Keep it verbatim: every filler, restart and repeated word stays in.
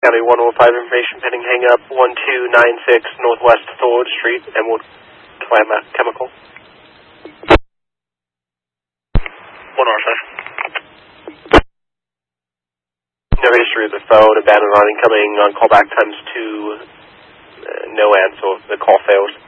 County one oh five information pending hang up one two nine six Northwest Thorwood Street, Emerald Chemical. one R five. No history of the phone, abandoned on incoming on callback times two, uh, no answer, the call failed.